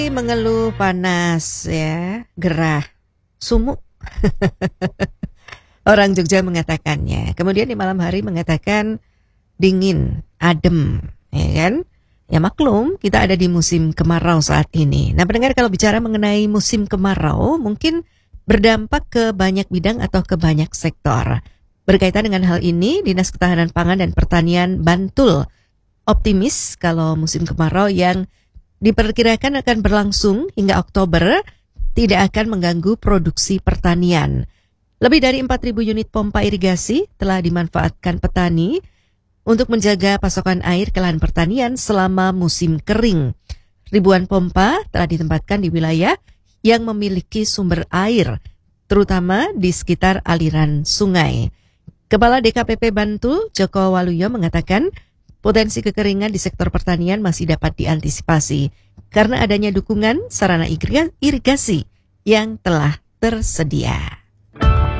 Mengeluh panas ya, gerah, sumuk. Orang Jogja mengatakannya. Kemudian di malam hari mengatakan dingin, adem, ya kan? Ya maklum, kita ada di musim kemarau saat ini. Nah, pendengar, kalau bicara mengenai musim kemarau, mungkin berdampak ke banyak bidang atau ke banyak sektor. Berkaitan dengan hal ini, Dinas Ketahanan Pangan dan Pertanian Bantul optimis kalau musim kemarau yang diperkirakan akan berlangsung hingga Oktober tidak akan mengganggu produksi pertanian. Lebih dari 4.000 unit pompa irigasi telah dimanfaatkan petani untuk menjaga pasokan air ke lahan pertanian selama musim kering. Ribuan pompa telah ditempatkan di wilayah yang memiliki sumber air, terutama di sekitar aliran sungai. Kepala DKPP Bantul, Joko Waluyo, mengatakan potensi kekeringan di sektor pertanian masih dapat diantisipasi karena adanya dukungan sarana irigasi yang telah tersedia.